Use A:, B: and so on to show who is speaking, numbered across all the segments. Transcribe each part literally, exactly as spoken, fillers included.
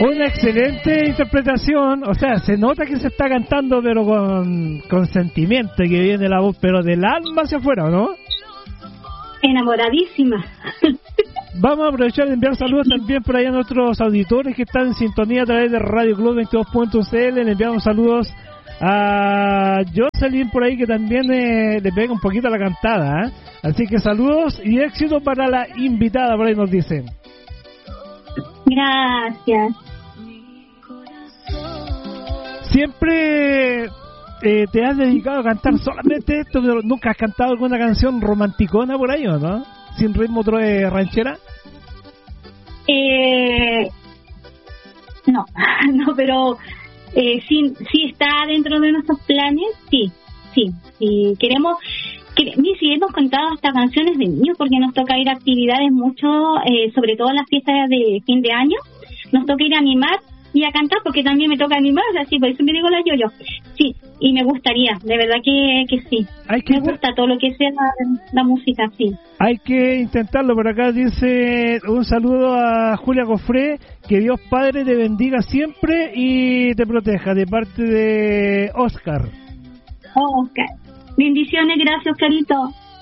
A: Una excelente interpretación, o sea, se nota que se está cantando pero con, con sentimiento, que viene la voz, pero del alma hacia afuera, ¿no?
B: Enamoradísima.
A: Vamos a aprovechar de enviar saludos también por ahí a nuestros auditores que están en sintonía a través de Radio Club veintidós punto c l. Le enviamos saludos a Jocelyn por ahí que también eh, le pega un poquito a la cantada, ¿eh? Así que saludos y éxito para la invitada, por ahí nos dicen.
B: Gracias.
A: Siempre eh, te has dedicado a cantar solamente esto, pero nunca has cantado alguna canción romanticona por ahí, ¿o no? Sin ritmo otro de ranchera.
B: Eh, no, no, pero eh, sí, sí está dentro de nuestros planes, sí, sí, sí queremos. Que, sí, hemos cantado hasta canciones de niños porque nos toca ir a actividades mucho, eh, sobre todo en las fiestas de fin de año, nos toca ir a animar y a cantar porque también me toca animar, así por eso me digo la yo-yo. Sí, y me gustaría, de verdad que, que sí. Hay que me gusta todo lo que sea la, la música, sí.
A: Hay que intentarlo. Por acá dice un saludo a Julia Cofré, que Dios Padre te bendiga siempre y te proteja, de parte de Oscar.
B: Oh, Oscar. Bendiciones, gracias, Carito.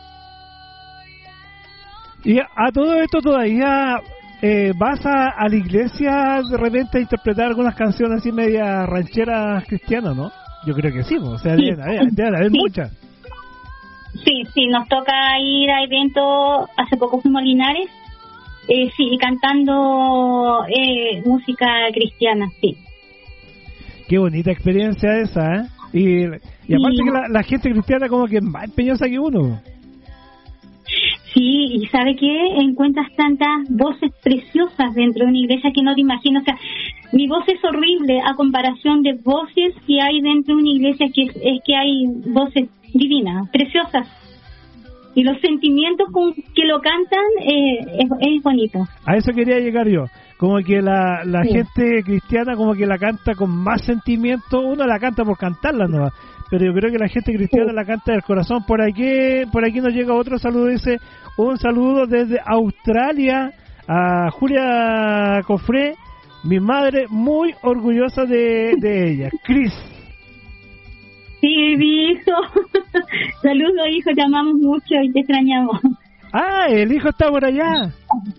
A: Y a, a todo esto todavía eh, vas a, a la iglesia de repente a interpretar algunas canciones así media rancheras cristianas, ¿no? Yo creo que sí, o sea, sí. deben haber, deben haber sí. muchas.
B: Sí, sí, nos toca ir a eventos. Hace poco fuimos a Linares, eh, sí, cantando eh, música cristiana, sí.
A: Qué bonita experiencia esa, ¿eh? Y, y aparte sí. que la, la gente cristiana como que es más empeñosa que uno.
B: Sí, y ¿sabe qué? Encuentras tantas voces preciosas dentro de una iglesia que no te imaginas. O sea, mi voz es horrible a comparación de voces que hay dentro de una iglesia, que es, es que hay voces divinas, preciosas. Y los sentimientos con que lo cantan eh, es, es bonito.
A: A eso quería llegar yo. Como que la, la sí. gente cristiana como que la canta con más sentimiento. Uno la canta por cantarla, ¿no? Pero yo creo que la gente cristiana sí. la canta del corazón. Por aquí por aquí nos llega otro saludo. Dice, un saludo desde Australia a Julia Cofré, mi madre, muy orgullosa de, de ella. Cris.
B: Sí, mi hijo. Saludos, hijo, te amamos mucho y te extrañamos.
A: Ah, el hijo está por allá.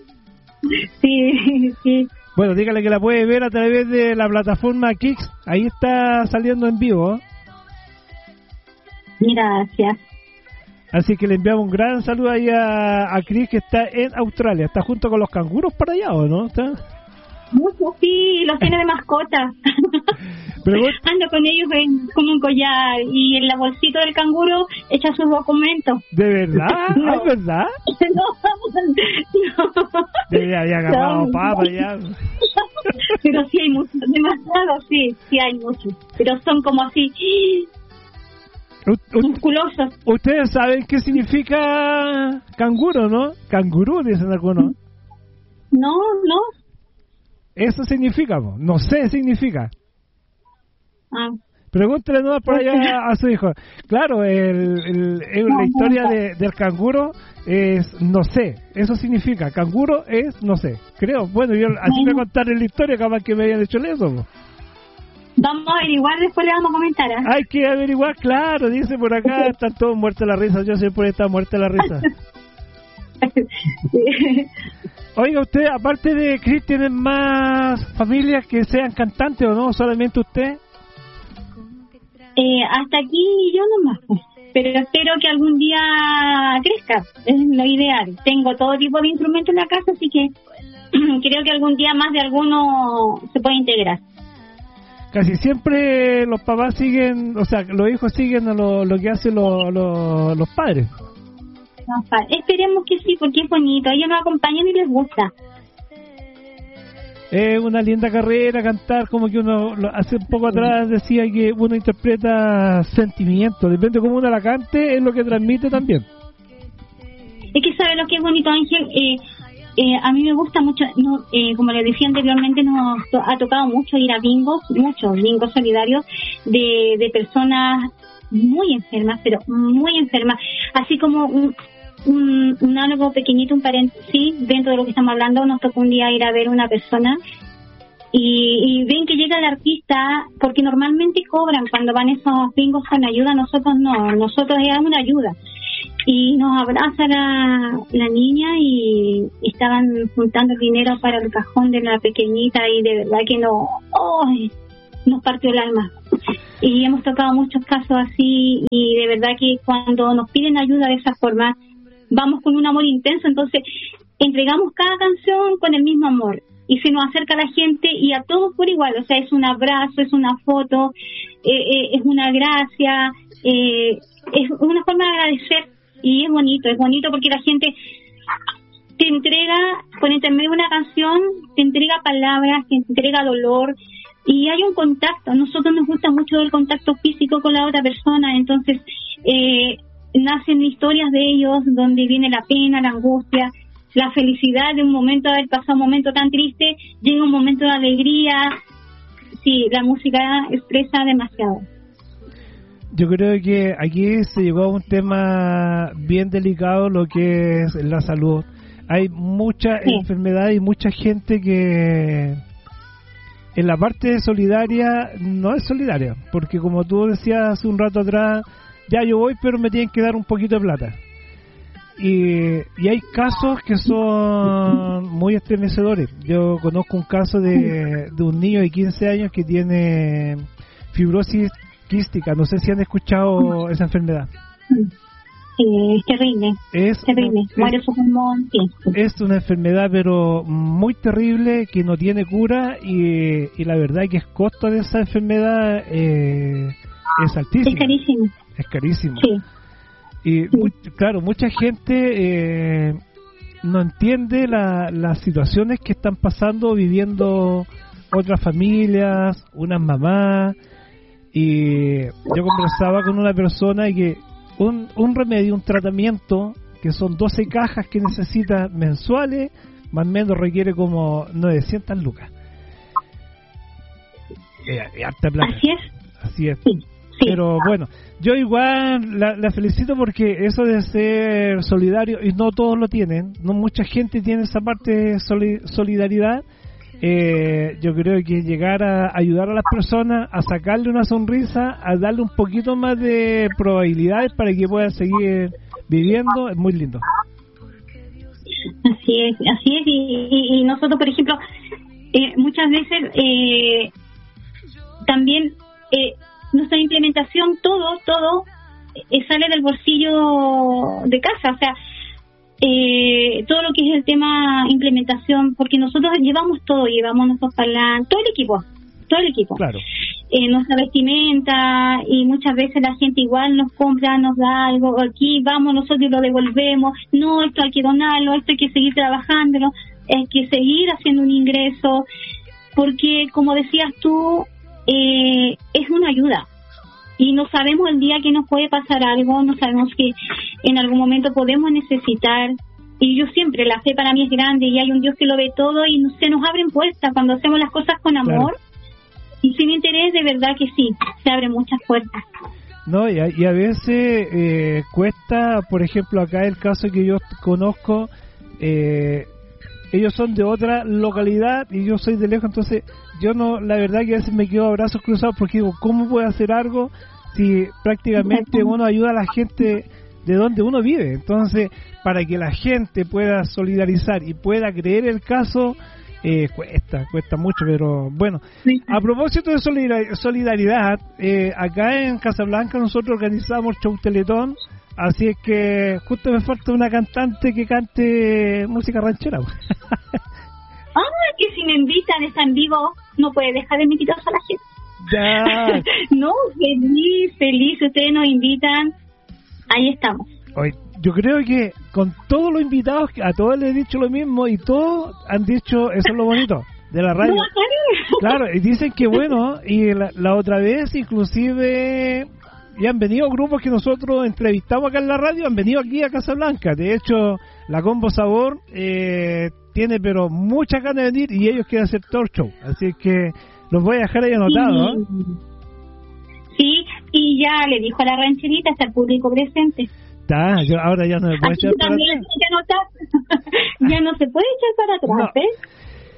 B: Sí, sí.
A: Bueno, dígale que la puede ver a través de la plataforma Kix. Ahí está saliendo en vivo.
B: Gracias.
A: Así que le enviamos un gran saludo ahí a, a Cris, que está en Australia. ¿Está junto con los canguros para allá o no? ¿Está?
B: Mucho, sí, los tiene de mascota.
A: Pero vos...
B: Ando con ellos en, como un collar y en la bolsita del canguro echa sus documentos.
A: ¿De verdad? No. ¿Es verdad?
B: No, no.
A: Debe haber agarrado no. papa ya.
B: Pero sí hay muchos, demasiado, sí, sí hay muchos. Pero son como así, musculosos.
A: Ustedes saben qué significa canguro, ¿no? Cangurú, dicen algunos.
B: No, no.
A: Eso significa, no sé, significa.
B: Ah.
A: Pregúntale nomás por allá a su hijo. Claro, el, el, el, la historia de, del canguro es no sé. Eso significa, canguro es no sé. Creo, bueno, yo así me contaron la historia, capaz que me habían hecho eso.
B: Vamos a averiguar, después le vamos a comentar. ¿eh?
A: Hay que averiguar, claro, dice por acá, están todos muertos de la risa. Yo siempre he estado muerto de la risa. Oiga, usted, aparte de Cris, ¿tienen más familias que sean cantantes o no? ¿Solamente usted?
B: Eh, hasta aquí yo nomás, pero espero que algún día crezca, es lo ideal. Tengo todo tipo de instrumentos en la casa, así que creo que algún día más de alguno se puede integrar.
A: Casi siempre los papás siguen, o sea, los hijos siguen a lo, lo que hacen lo, lo, los padres.
B: Esperemos que sí, porque es bonito. Ellos nos acompañan y les gusta.
A: Es una linda carrera cantar, como que uno hace un poco atrás decía que uno interpreta sentimientos, depende de cómo uno la cante, es lo que transmite también.
B: Es que sabe lo que es bonito, Ángel. Eh, eh, a mí me gusta mucho, no, eh, como les decía anteriormente, nos ha tocado mucho ir a bingos, muchos bingos solidarios de, de personas muy enfermas, pero muy enfermas, así como un Un, un algo pequeñito, un paréntesis dentro de lo que estamos hablando. Nos tocó un día ir a ver una persona y, y ven que llega el artista, porque normalmente cobran cuando van esos bingos con ayuda, nosotros no, nosotros es una ayuda. Y nos abraza la, la niña y estaban juntando dinero para el cajón de la pequeñita y de verdad que no, oh, nos partió el alma. Y hemos tocado muchos casos así y de verdad que cuando nos piden ayuda de esa forma, vamos con un amor intenso, entonces entregamos cada canción con el mismo amor y se nos acerca a la gente y a todos por igual, o sea, es un abrazo, es una foto, eh, eh, es una gracia, eh, es una forma de agradecer. Y es bonito, es bonito porque la gente te entrega, por intermedio de una canción, te entrega palabras, te entrega dolor y hay un contacto. A nosotros nos gusta mucho el contacto físico con la otra persona, entonces eh, nacen historias de ellos donde viene la pena, la angustia, la felicidad de un momento, de haber pasado un momento tan triste, llega un momento de alegría. Sí, la música expresa demasiado.
A: Yo creo que aquí se llegó a un tema bien delicado, lo que es la salud. Hay mucha sí. enfermedad y mucha gente que en la parte solidaria no es solidaria, porque como tú decías hace un rato atrás, ya yo voy pero me tienen que dar un poquito de plata. Y, y hay casos que son muy estremecedores. Yo conozco un caso de, de un niño de quince años que tiene fibrosis quística, no sé si han escuchado esa enfermedad.
B: Sí, es terrible.
A: Es
B: terrible.
A: Es,
B: su pulmón, sí.
A: es una enfermedad pero muy terrible que no tiene cura y, y la verdad es que el costo de esa enfermedad eh, es altísimo.
B: Es carísimo.
A: Es carísimo.
B: Sí.
A: Y
B: sí.
A: Muy, claro, mucha gente eh, no entiende la, las situaciones que están pasando, viviendo otras familias, unas mamás. Y yo conversaba con una persona y que un, un remedio, un tratamiento, que son doce cajas que necesita mensuales, más o menos requiere como novecientas lucas. Eh, eh, harta plata.
B: Así es.
A: Así es.
B: Sí, sí.
A: Pero bueno, yo igual la, la felicito porque eso de ser solidario, y no todos lo tienen, no mucha gente tiene esa parte de soli, solidaridad. Eh, yo creo que llegar a ayudar a las personas, a sacarle una sonrisa, a darle un poquito más de probabilidades para que puedan seguir viviendo, es muy lindo.
B: Así es, así es, y, y, y nosotros, por ejemplo, eh, muchas veces eh, también eh, nuestra implementación, todo, todo eh, sale del bolsillo de casa, o sea, Eh, todo lo que es el tema implementación, porque nosotros llevamos todo, llevamos nuestros parlantes, todo el equipo, todo el equipo,
A: claro.
B: eh, nuestra vestimenta, y muchas veces la gente igual nos compra, nos da algo, aquí vamos nosotros y lo devolvemos, no, esto hay que donarlo, esto hay que seguir trabajándolo, hay que seguir haciendo un ingreso, porque como decías tú, eh, es una ayuda. Y no sabemos el día que nos puede pasar algo, no sabemos que en algún momento podemos necesitar. Y yo siempre, la fe para mí es grande y hay un Dios que lo ve todo y se nos abren puertas cuando hacemos las cosas con amor. Claro. Y sin interés, de verdad que sí, se abren muchas puertas.
A: No, y a, y a veces eh, cuesta, por ejemplo, acá el caso que yo conozco, eh, ellos son de otra localidad y yo soy de lejos, entonces yo no, la verdad que a veces me quedo a brazos cruzados porque digo, ¿cómo puedo hacer algo si prácticamente uno ayuda a la gente de donde uno vive? Entonces, para que la gente pueda solidarizar y pueda creer el caso, eh, cuesta, cuesta mucho, pero bueno. A propósito de solidaridad, eh, acá en Casablanca nosotros organizamos Show Teletón, así es que justo me falta una cantante que cante música ranchera.
B: Ah, que si me invitan, está en vivo, no puede dejar de invitar a la gente.
A: Ya.
B: No, feliz, feliz, ustedes nos invitan, ahí estamos.
A: Oye, yo creo que con todos los invitados, a todos les he dicho lo mismo y todos han dicho, eso es lo bonito de la radio. Claro, y dicen que bueno, y la, la otra vez inclusive ya han venido grupos que nosotros entrevistamos acá en la radio, han venido aquí a Casablanca. De hecho, la Combo Sabor eh, tiene pero muchas ganas de venir y ellos quieren hacer todo el show. Así que los voy a dejar ahí anotados.
B: Sí. ¿eh? Sí, y ya le dijo a la rancherita, está el público presente.
A: Está, yo ahora ya no me puedo
B: Aquí
A: echar para atrás.
B: Ya no, está, ya no se puede echar para atrás,
A: No.
B: ¿eh?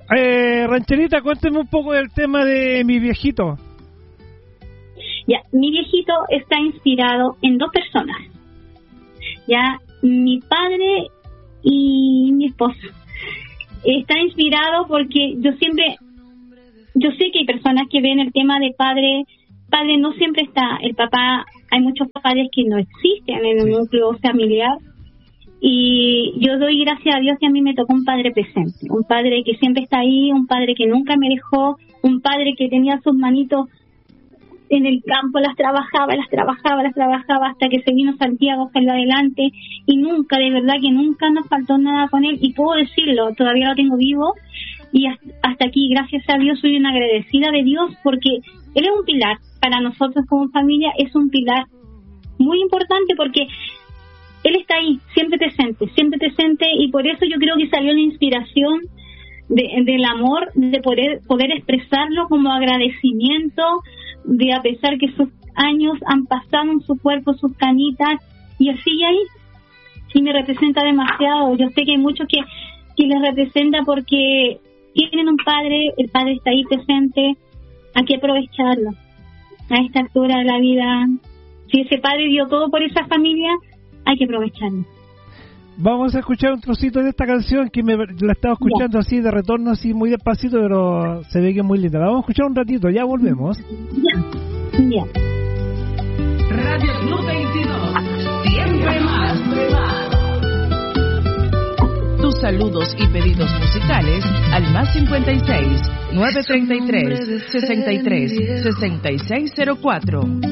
A: Eh, Rancherita, cuénteme un poco del tema de mi viejito.
B: Ya, mi viejito está inspirado en dos personas. Ya, mi padre y mi esposo. Está inspirado porque yo siempre, yo sé que hay personas que ven el tema de padre, padre no siempre está, el papá, hay muchos padres que no existen en el núcleo familiar, y yo doy gracias a Dios que a mí me tocó un padre presente, un padre que siempre está ahí, un padre que nunca me dejó, un padre que tenía sus manitos en el campo, las trabajaba, las trabajaba, las trabajaba hasta que se vino Santiago, salió adelante, y nunca, de verdad que nunca nos faltó nada con él, y puedo decirlo, todavía lo tengo vivo, y hasta aquí, gracias a Dios, soy una agradecida de Dios, porque él es un pilar, para nosotros como familia, es un pilar muy importante, porque él está ahí, siempre presente, siempre presente, y por eso yo creo que salió la inspiración de, del amor, de poder, poder expresarlo como agradecimiento, de a pesar que sus años han pasado en su cuerpo, sus canitas, y él sigue ahí, y me representa demasiado. Yo sé que hay muchos que, que les representa porque tienen un padre, el padre está ahí presente, hay que aprovecharlo a esta altura de la vida. Si ese padre dio todo por esa familia, hay que aprovecharlo.
A: Vamos a escuchar un trocito de esta canción que me la estaba escuchando ya. Así de retorno, así muy despacito, pero se ve que es muy linda. La vamos a escuchar un ratito, ya volvemos.
B: Ya, ya.
C: Radio Club veintidós, siempre más, más. Tus saludos y pedidos musicales al más cincuenta y seis, nueve treinta y tres, sesenta y tres, sesenta y seis cero cuatro.